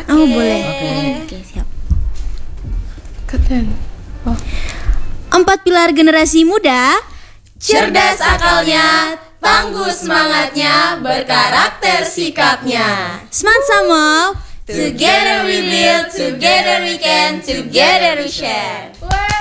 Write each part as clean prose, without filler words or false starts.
Oh, boleh. Oke, siap. Keren. 4 pilar generasi muda, Cerdas akalnya, tangguh semangatnya, berkarakter sikapnya. smart sama. Together we build, together we can, together we share.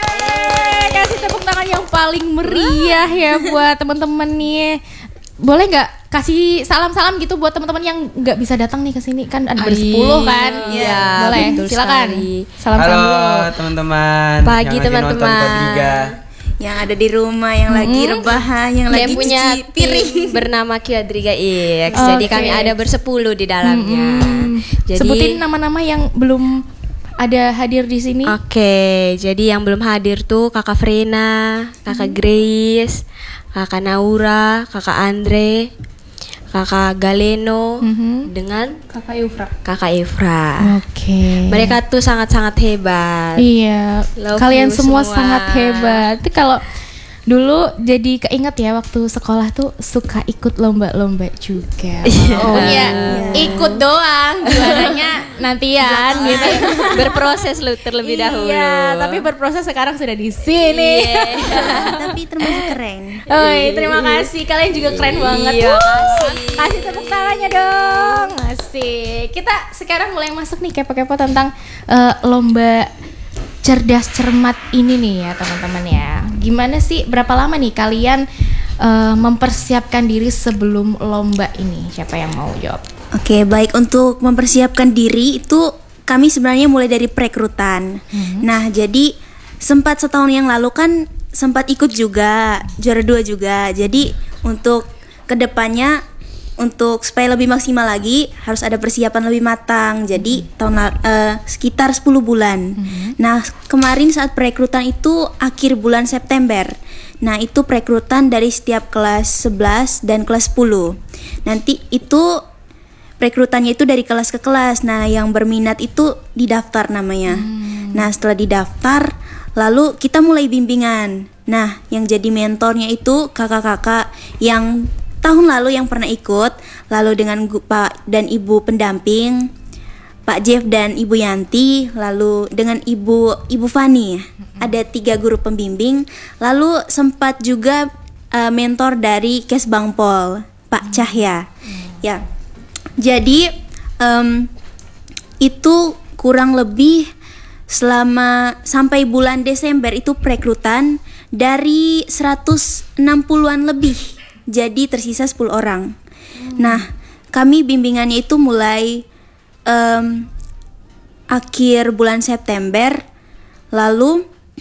Wah, kasih tepuk tangan yang paling meriah ya buat teman-teman nih. Boleh nggak kasih salam-salam gitu buat teman-teman yang nggak bisa datang nih ke sini, kan ada bersepuluh kan? Iya, Boleh. betul Silakan. sekali. Salam-salam Halo dulu. teman-teman. Pagi, yang lagi nonton teman-teman. Quadriga. Yang ada di rumah, yang lagi rebahan, yang Saya lagi punya cuci piring. tim bernama Quadriga X. Oke. Jadi kami ada bersepuluh di dalamnya. Jadi Sebutin nama-nama yang belum ada hadir di sini. Oke, jadi yang belum hadir tuh Kakak Frena, Kakak Grace, Kakak Naura, Kakak Andre, Kakak Galeno, dengan Kakak Yufra. Kakak Efra. Oke. Mereka tuh sangat-sangat hebat. Iya, Love kalian you semua semua. sangat hebat. Itu kalau dulu jadi keinget ya waktu sekolah tuh suka ikut lomba-lomba juga. Walaupun ya ikut doang, juaranya nantian gitu. Berproses lu terlebih dahulu. Iya, tapi berproses sekarang sudah di sini. Tapi termasuk keren. Oi, terima kasih. Kalian juga keren banget. Iya, Kasih tepuk tangannya dong. Asik. Kita sekarang mulai masuk nih kepo-kepo tentang lomba cerdas cermat ini nih ya teman-teman ya. Gimana sih, berapa lama nih kalian mempersiapkan diri sebelum lomba ini? Siapa yang mau jawab? Oke, baik, untuk mempersiapkan diri itu kami sebenarnya mulai dari perekrutan. Nah, jadi sempat setahun yang lalu kan sempat ikut juga, juara 2 juga. Jadi untuk kedepannya, untuk supaya lebih maksimal lagi harus ada persiapan lebih matang. Jadi sekitar 10 bulan. Nah, kemarin saat perekrutan itu akhir bulan September. Nah, itu perekrutan dari setiap kelas 11 dan kelas 10. Nanti itu perekrutannya itu dari kelas ke kelas. Nah, yang berminat itu didaftar namanya. Nah, setelah didaftar, lalu kita mulai bimbingan. Nah, yang jadi mentornya itu kakak-kakak yang tahun lalu yang pernah ikut, lalu dengan Pak dan Ibu pendamping, Pak Jeff dan Ibu Yanti, lalu dengan Ibu Fani. Ada 3 guru pembimbing, lalu sempat juga mentor dari Kes Bangpol, Pak Cahya. Ya. Jadi itu kurang lebih selama sampai bulan Desember itu perekrutan dari 160-an lebih. Jadi tersisa 10 orang. Nah, kami bimbingannya itu mulai akhir bulan September, lalu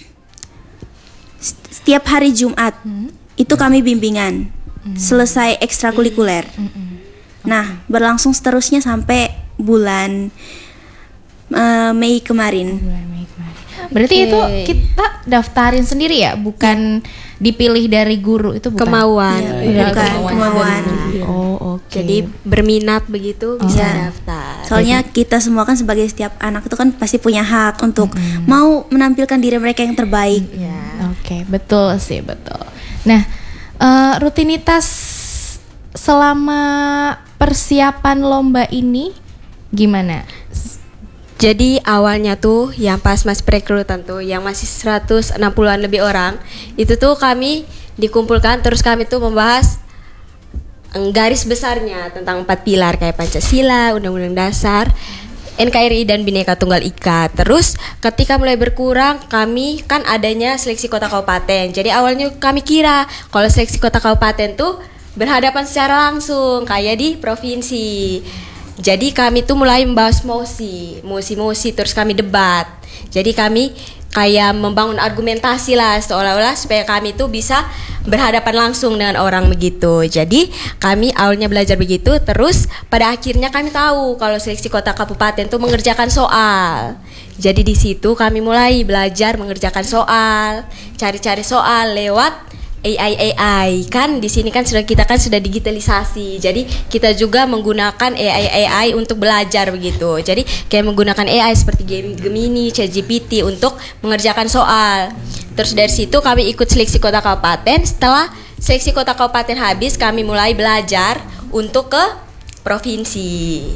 setiap hari Jumat itu kami bimbingan. Selesai ekstrakurikuler. Nah, berlangsung seterusnya sampai bulan Mei kemarin. Berarti itu kita daftarin sendiri ya, bukan dipilih dari guru, itu bukan? Kemauan. Bukan, kemauan. Oh, oke. Jadi berminat begitu bisa Iya. daftar. Soalnya kita semua kan sebagai setiap anak itu kan pasti punya hak untuk mau menampilkan diri mereka yang terbaik. Oke, betul sih, betul. Nah, rutinitas selama persiapan lomba ini gimana? Jadi awalnya tuh yang pas masih perekrutan tuh yang masih 160-an lebih orang, itu tuh kami dikumpulkan, terus kami tuh membahas garis besarnya tentang 4 pilar kayak Pancasila, Undang-Undang Dasar, NKRI dan Bhinneka Tunggal Ika. Terus ketika mulai berkurang, kami kan adanya seleksi kota kabupaten. Jadi awalnya kami kira kalau seleksi kota kabupaten tuh berhadapan secara langsung kayak di provinsi. Jadi kami tuh mulai membahas mosi, terus kami debat. Jadi kami kayak membangun argumentasi lah, seolah-olah supaya kami tuh bisa berhadapan langsung dengan orang begitu. Jadi kami awalnya belajar begitu, terus pada akhirnya kami tahu kalau seleksi kota kabupaten tuh mengerjakan soal. Jadi di situ kami mulai belajar mengerjakan soal, cari-cari soal lewat AI kan di sini kan kita sudah digitalisasi. Jadi kita juga menggunakan AI untuk belajar begitu. Jadi kayak menggunakan AI seperti Gemini, ChatGPT untuk mengerjakan soal. Terus dari situ kami ikut seleksi kota kabupaten. Setelah seleksi kota kabupaten habis, kami mulai belajar untuk ke provinsi.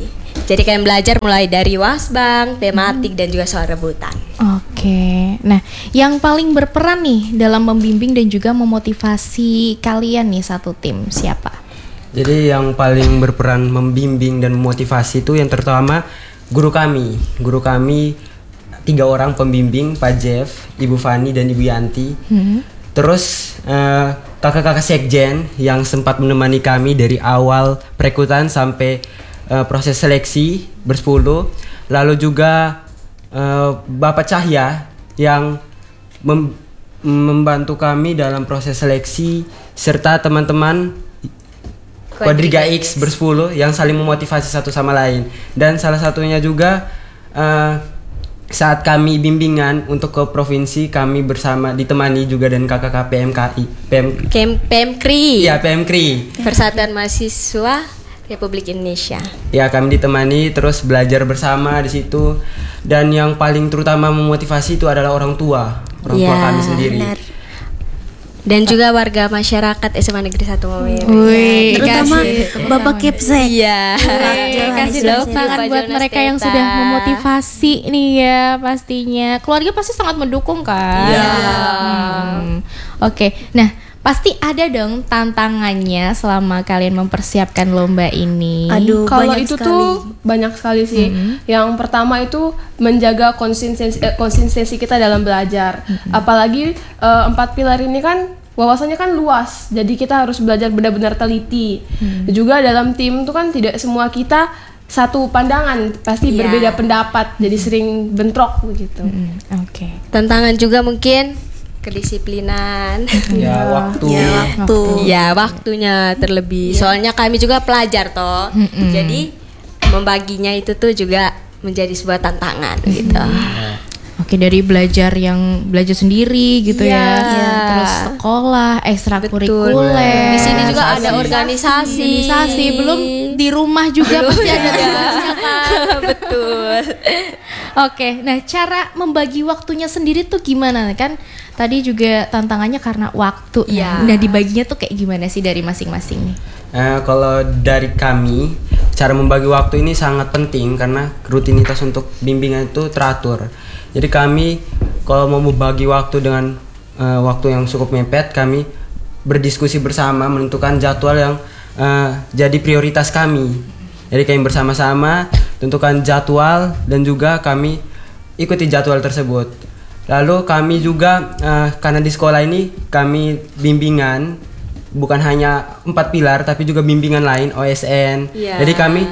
Jadi kalian belajar mulai dari wasbang, tematik dan juga soal rebutan. Oke. Nah, yang paling berperan nih dalam membimbing dan juga memotivasi kalian nih satu tim siapa? Jadi yang paling berperan membimbing dan memotivasi itu yang terutama guru kami. Guru kami 3 orang pembimbing, Pak Jeff, Ibu Fani dan Ibu Yanti. Terus kakak-kakak sekjen yang sempat menemani kami dari awal perekrutan sampai proses seleksi bersepuluh. Lalu juga Bapak Cahya yang membantu kami dalam proses seleksi, serta teman-teman Quadriga X bersepuluh yang saling memotivasi satu sama lain. Dan salah satunya juga saat kami bimbingan untuk ke provinsi, kami bersama ditemani juga dan kakak PMKI PMKRI. Ya, PMKRI, Persatuan Mahasiswa Republik Indonesia. ya, kami ditemani terus belajar bersama di situ. Dan yang paling terutama memotivasi itu adalah orang tua Ya, kami sendiri. Benar. Dan juga warga masyarakat SMA Negeri 1 Mawere. Wih, Terutama Bapak Kepsek. Iya. kasih Loh, tepuk tangan Pak buat Jonas mereka yang Teta. sudah memotivasi nih ya pastinya. Keluarga pasti sangat mendukung kan? Iya. Oke, nah pasti ada dong tantangannya selama kalian mempersiapkan lomba ini. Aduh, Kalau banyak itu sekali. tuh banyak sekali sih. Yang pertama itu menjaga konsistensi kita dalam belajar. Apalagi 4 pilar ini kan wawasannya kan luas. Jadi kita harus belajar benar-benar teliti. Juga dalam tim tuh kan tidak semua kita satu pandangan, pasti Iya. berbeda pendapat. Jadi sering bentrok begitu. Oke. Tantangan juga mungkin kedisiplinan. Ya, waktu. Ya, waktu. Ya, waktunya terlebih. Soalnya kami juga pelajar toh. Jadi membaginya itu tuh juga menjadi sebuah tantangan gitu. Oke, dari belajar sendiri gitu Iya. ya. Terus sekolah, ekstrakurikuler. Di sini juga ada organisasi. Belum di rumah juga pasti ada tugasnya kan. Betul. Oke, nah cara membagi waktunya sendiri tuh gimana kan? Tadi juga tantangannya karena waktu. Iya. Nah, dibaginya tuh kayak gimana sih dari masing-masing nih? Kalau dari kami, cara membagi waktu ini sangat penting karena rutinitas untuk bimbingan itu teratur. Jadi kami kalau mau membagi waktu dengan waktu yang cukup mepet, kami berdiskusi bersama menentukan jadwal yang jadi prioritas kami. Jadi kami bersama-sama tentukan jadwal dan juga kami ikuti jadwal tersebut. Lalu kami juga karena di sekolah ini kami bimbingan bukan hanya 4 pilar tapi juga bimbingan lain OSN. Iya. Jadi kami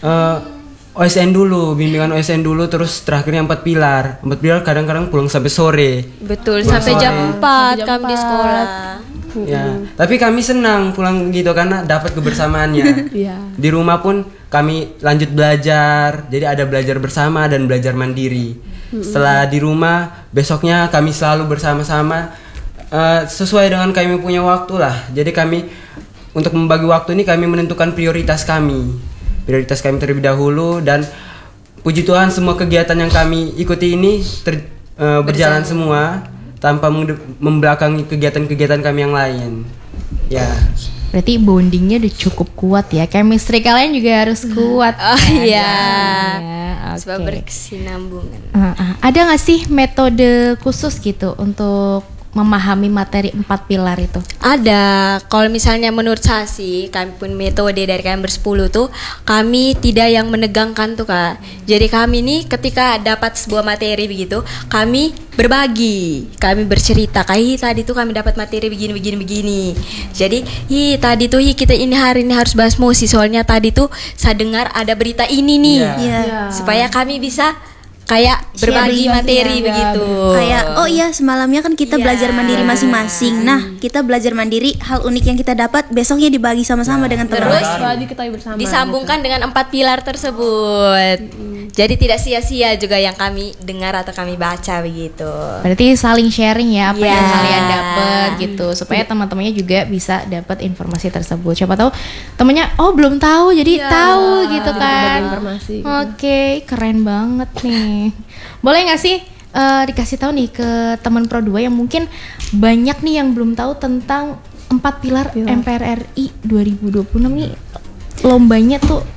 OSN dulu, bimbingan OSN dulu, terus terakhirnya 4 pilar. 4 pilar kadang-kadang pulang sampai sore. Betul, Pulang sampai sore. jam 4 kami di sekolah. Ya, tapi kami senang pulang gitu karena dapat kebersamaannya. Iya. Di rumah pun kami lanjut belajar. Jadi ada belajar bersama dan belajar mandiri. Setelah di rumah, besoknya kami selalu bersama-sama sesuai dengan kami punya waktu lah. Jadi kami untuk membagi waktu ini kami menentukan prioritas kami. Prioritas kami terlebih dahulu dan puji Tuhan semua kegiatan yang kami ikuti ini berjalan semua tanpa membelakangi kegiatan-kegiatan kami yang lain. Ya. Berarti bondingnya udah cukup kuat ya. Chemistry kalian juga harus kuat. Oh iya. Ya, Sebab oke. berkesinambungan. Ada nggak sih metode khusus gitu untuk memahami materi 4 pilar itu? Ada, kalau misalnya menurut saya sih, kami pun metode dari kami bersepuluh tuh, kami tidak yang menegangkan tuh Kak. Jadi kami nih ketika dapat sebuah materi begitu, kami berbagi, kami bercerita, kayak tadi tuh kami dapat materi begini. Jadi, tadi tuh kita ini hari ini harus bahas musik, soalnya tadi tuh saya dengar ada berita ini nih, Iya. supaya kami bisa kayak berbagi Sharing, materi iya, begitu. Kayak oh iya semalamnya kan kita belajar mandiri masing-masing. Nah, kita belajar mandiri, hal unik yang kita dapat besoknya dibagi sama-sama dengan teman. Terus Jadi kita bersama. disambungkan dengan 4 pilar tersebut. Jadi tidak sia-sia juga yang kami dengar atau kami baca begitu. Berarti saling sharing ya apa Iya. yang kalian dapat gitu supaya teman-temannya juga bisa dapat informasi tersebut. Siapa tahu temennya belum tahu jadi tahu gitu kan. informasi. Oke, keren banget nih. Boleh nggak sih dikasih tahu nih ke teman Pro 2 yang mungkin banyak nih yang belum tahu tentang 4 pilar MPR RI 2026 nih lombanya tuh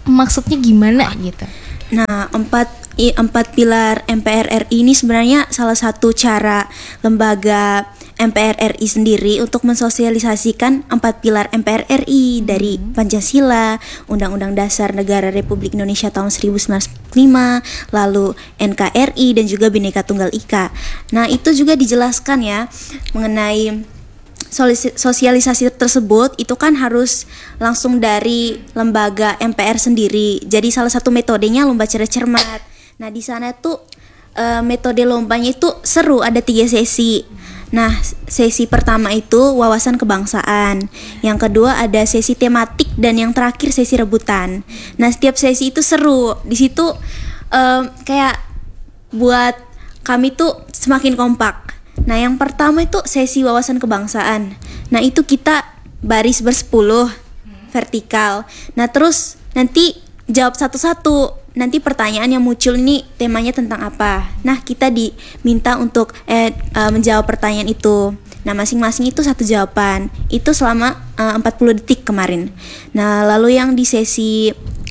maksudnya gimana gitu? Nah, empat pilar MPR RI ini sebenarnya salah satu cara lembaga MPR RI sendiri untuk mensosialisasikan 4 pilar MPR RI dari Pancasila, Undang-Undang Dasar Negara Republik Indonesia tahun 1945, lalu NKRI dan juga Bhinneka Tunggal Ika. Nah, itu juga dijelaskan ya mengenai sosialisasi tersebut itu kan harus langsung dari lembaga MPR sendiri. Jadi salah satu metodenya lomba cerdas cermat. Nah, di sana tuh metode lombanya itu seru, ada 3 sesi. Nah, sesi pertama itu wawasan kebangsaan, yang kedua ada sesi tematik, dan yang terakhir sesi rebutan. Nah, setiap sesi itu seru. Di situ kayak buat kami tuh semakin kompak. Nah, yang pertama itu sesi wawasan kebangsaan. Nah, itu kita baris bersepuluh vertikal. Nah, terus nanti jawab satu-satu. Nanti pertanyaan yang muncul ini temanya tentang apa. Nah, kita diminta untuk menjawab pertanyaan itu. Nah, masing-masing itu 1 jawaban. Itu selama 40 detik kemarin. Nah, lalu yang di sesi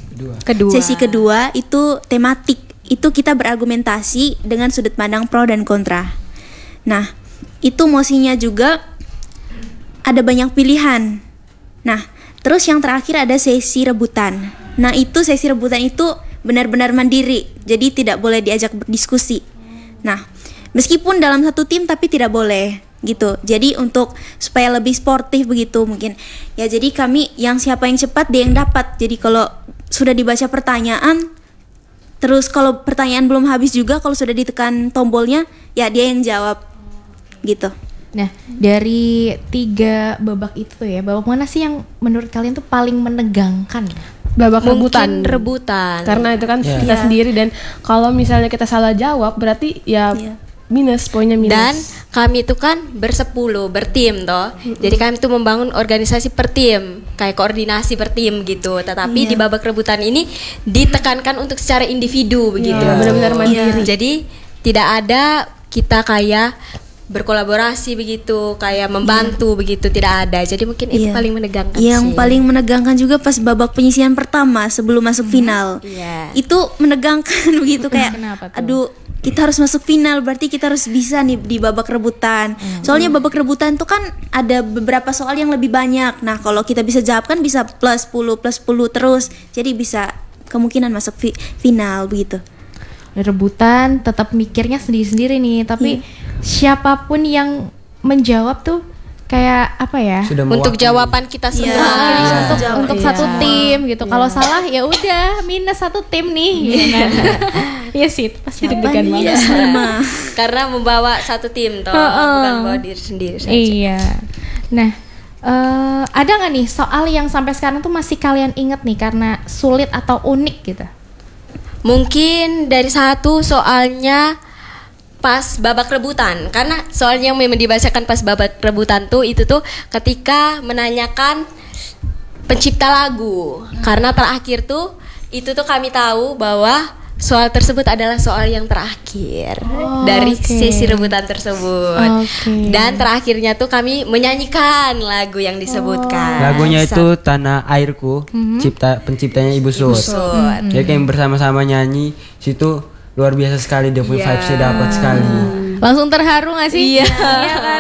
kedua itu tematik. Itu kita berargumentasi dengan sudut pandang pro dan kontra. Nah, itu mosinya juga ada banyak pilihan. Nah, terus yang terakhir ada sesi rebutan. Nah, itu sesi rebutan itu benar-benar mandiri, jadi tidak boleh diajak berdiskusi. Nah, meskipun dalam satu tim tapi tidak boleh gitu. Jadi untuk supaya lebih sportif begitu mungkin. Ya, jadi kami yang siapa yang cepat dia yang dapat. Jadi kalau sudah dibaca pertanyaan, terus kalau pertanyaan belum habis juga, kalau sudah ditekan tombolnya, ya dia yang jawab gitu. Nah, dari 3 babak itu ya, babak mana sih yang menurut kalian tuh paling menegangkan? Babak Mungkin rebutan. Karena itu kan kita sendiri, dan kalau misalnya kita salah jawab berarti minus, poinnya minus. Dan kami itu kan bertim toh. Jadi kami tuh membangun organisasi per tim, kayak koordinasi per tim gitu. Tetapi di babak rebutan ini ditekankan untuk secara individu begitu. Benar-benar mandiri. Jadi tidak ada kita kayak berkolaborasi begitu, kayak membantu begitu, tidak ada. Jadi mungkin itu paling menegangkan Yang sih. paling menegangkan juga pas babak penyisihan pertama sebelum masuk final. Itu menegangkan begitu kayak Kenapa tuh? aduh, kita harus masuk final, berarti kita harus bisa nih di babak rebutan. Soalnya babak rebutan tuh kan ada beberapa soal yang lebih banyak. Nah, kalau kita bisa jawab kan bisa plus 10 terus. Jadi bisa kemungkinan masuk final begitu. Rebutan tetap mikirnya sendiri-sendiri nih, tapi siapapun yang menjawab tuh kayak apa ya? Sudah Untuk mewakili. jawaban kita semua. Untuk satu tim gitu. Kalau salah ya udah minus 1 tim nih, gitu kan. Iya sih, pasti deg-degan banget. Karena membawa satu tim toh, bukan membawa diri sendiri saja. Iya. Nah, ada nggak nih soal yang sampai sekarang tuh masih kalian inget nih karena sulit atau unik gitu? Mungkin dari satu soalnya pas babak rebutan, karena soalnya yang memang dibacakan pas babak rebutan tuh itu tuh ketika menanyakan pencipta lagu. Karena terakhir tuh itu tuh kami tahu bahwa soal tersebut adalah soal yang terakhir dari sesi rebutan tersebut. Dan terakhirnya tuh kami menyanyikan lagu yang disebutkan. Lagunya itu Tanah Airku, penciptanya Ibu Sud. Jadi kami bersama-sama nyanyi, situ luar biasa sekali, dia punya vibes-nya dapat sekali. Langsung terharu gak sih? Iya kan?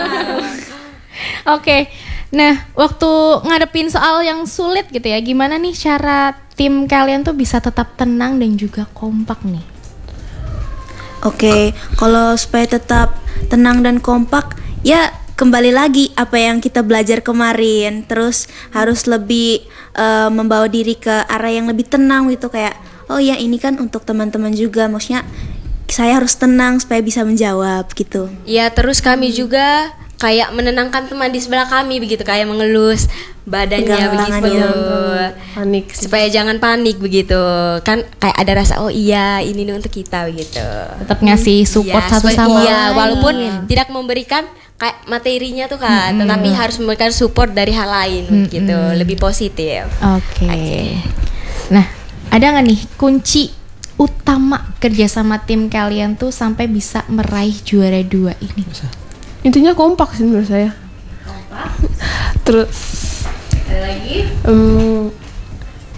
Oke. Nah, waktu ngadepin soal yang sulit gitu ya, gimana nih cara tim kalian tuh bisa tetap tenang dan juga kompak nih? Oke, kalau supaya tetap tenang dan kompak, ya kembali lagi apa yang kita belajar kemarin. Terus harus lebih membawa diri ke arah yang lebih tenang gitu, kayak oh ya ini kan untuk teman-teman juga, maksudnya saya harus tenang supaya bisa menjawab gitu. Ya, terus kami juga kayak menenangkan teman di sebelah kami begitu, kayak mengelus badannya begitu, panik supaya jangan panik begitu kan, kayak ada rasa oh iya ini nih untuk kita begitu. Tetap ngasih support satu sama lain. Walaupun tidak memberikan kayak materinya tuh kan, tetapi harus memberikan support dari hal lain gitu, lebih positif. Oke. Nah, ada nggak nih kunci utama kerjasama tim kalian tuh sampai bisa meraih juara 2 ini? Intinya kompak sih menurut saya. Terus ada lagi?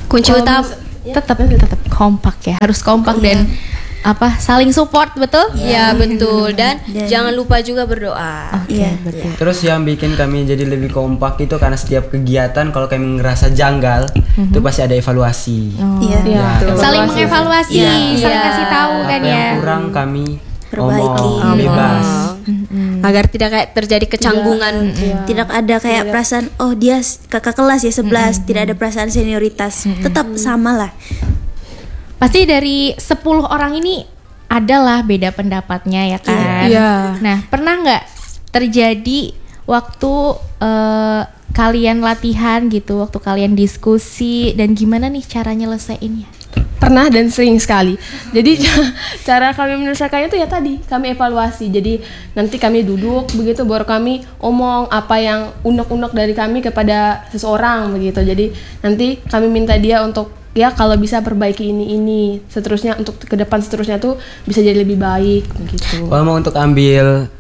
Kunci utama tetap kompak ya, harus kompak dan saling support, betul? ya betul, dan jangan lupa juga berdoa. Iya. Terus yang bikin kami jadi lebih kompak itu karena setiap kegiatan kalau kami ngerasa janggal itu pasti ada evaluasi. Iya. Saling mengevaluasi, saling kasih tahu kan Apa ya. yang kurang kami Perbaiki. omong bebas. Agar tidak kayak terjadi kecanggungan. Tidak ada kayak perasaan dia kakak kelas ya 11, tidak ada perasaan senioritas. Tetap sama lah. Pasti dari 10 orang ini adalah beda pendapatnya ya kan. Iya. Nah, pernah nggak terjadi waktu kalian latihan gitu, waktu kalian diskusi, dan gimana nih cara nyelesainnya? Pernah dan sering sekali. Jadi cara kami menyelesaikannya itu ya tadi kami evaluasi. Jadi nanti kami duduk begitu baru kami omong apa yang unek-unek dari kami kepada seseorang begitu. Jadi nanti kami minta dia untuk ya kalau bisa perbaiki ini seterusnya untuk ke depan seterusnya tuh bisa jadi lebih baik begitu. Kalau mau untuk ambil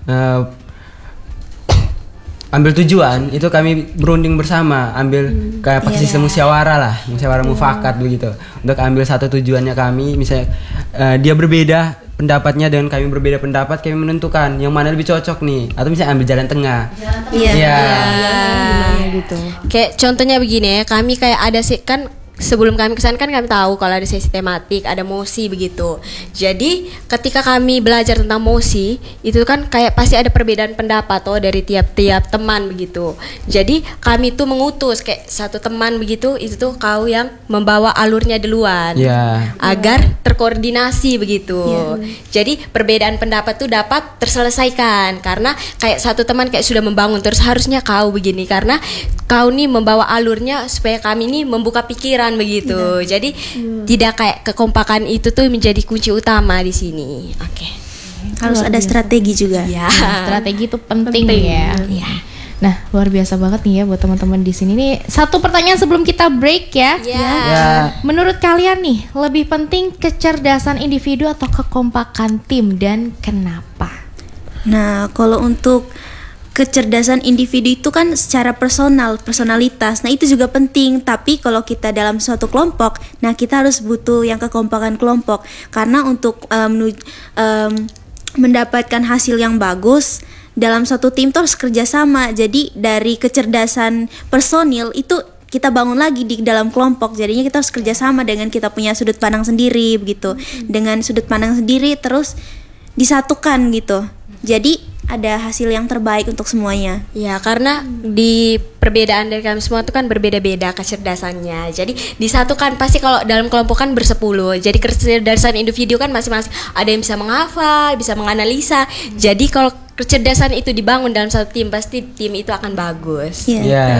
tujuan itu kami berunding bersama, ambil kayak pakai sistem musyawarah mufakat begitu. Untuk ambil satu tujuannya kami, misalnya dia berbeda pendapatnya dengan kami berbeda pendapat, kami menentukan yang mana lebih cocok nih, atau misalnya ambil jalan tengah. Iya. Gitu. Kayak contohnya begini ya, kami kayak ada sih kan sebelum kami kesana kan kami tahu kalau ada sesi tematik, ada mosi begitu. Jadi ketika kami belajar tentang mosi itu kan kayak pasti ada perbedaan pendapat dari tiap-tiap teman begitu. Jadi kami tuh mengutus kayak satu teman begitu, itu tuh kau yang membawa alurnya duluan. Agar terkoordinasi begitu. Jadi perbedaan pendapat tuh dapat terselesaikan karena kayak satu teman kayak sudah membangun terus harusnya kau begini karena kau nih membawa alurnya supaya kami nih membuka pikiran begitu. Jadi tidak kayak kekompakan itu tuh menjadi kunci utama di sini. Oke. Harus ada strategi juga. Ya. Strategi itu penting ya. Nah, luar biasa banget nih ya buat teman-teman di sini nih. Satu pertanyaan sebelum kita break ya. Menurut kalian nih, lebih penting kecerdasan individu atau kekompakan tim dan kenapa? Nah, kalau untuk kecerdasan individu itu kan secara personalitas. Nah, itu juga penting. Tapi kalau kita dalam suatu kelompok, nah kita harus butuh yang kekompakan kelompok. Karena untuk mendapatkan hasil yang bagus dalam suatu tim itu harus kerjasama. Jadi dari kecerdasan personil itu kita bangun lagi di dalam kelompok. Jadinya kita harus kerjasama dengan kita punya sudut pandang sendiri begitu. Dengan sudut pandang sendiri terus disatukan gitu. Jadi ada hasil yang terbaik untuk semuanya. Ya, karena di perbedaan dari kami semua itu kan berbeda-beda kecerdasannya. Jadi disatukan pasti kalau dalam kelompok kan bersepuluh. Jadi kecerdasan individu kan masing-masing. Ada yang bisa menghafal, bisa menganalisa. Jadi kalau kecerdasan itu dibangun dalam satu tim, pasti tim itu akan bagus.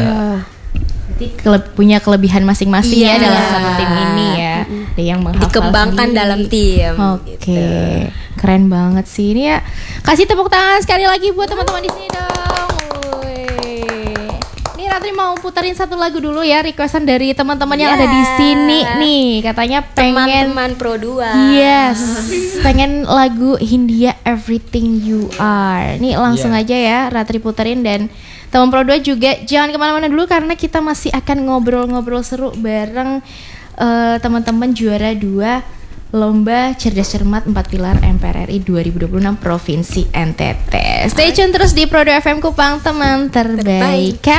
Jadi punya kelebihan masing-masing ya dalam satu tim ini ya. Ada yang menghafal dikembangkan sendiri dalam tim. Oke. Keren banget sih ini ya. Kasih tepuk tangan sekali lagi buat teman-teman di sini dong. Wih. Ini Ratri mau puterin satu lagu dulu ya, requestan dari teman-teman yang ada di sini nih. Katanya pengen teman-teman Pro 2. Yes. Pengen lagu Hindia Everything You Are. Nih langsung aja ya Ratri puterin, dan teman Pro 2 juga jangan kemana-mana dulu karena kita masih akan ngobrol-ngobrol seru bareng teman-teman juara 2 Lomba Cerdas Cermat 4 Pilar MPR RI 2026 Provinsi NTT. Stay tune terus di Pro 2 FM Kupang, teman terbaik.